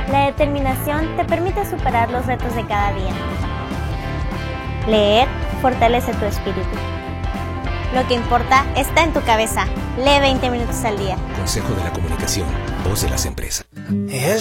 La determinación te permite superar los retos de cada día. Leer fortalece tu espíritu. Lo que importa está en tu cabeza. Lee 20 minutos al día. Consejo de la Comunicación, voz de las empresas.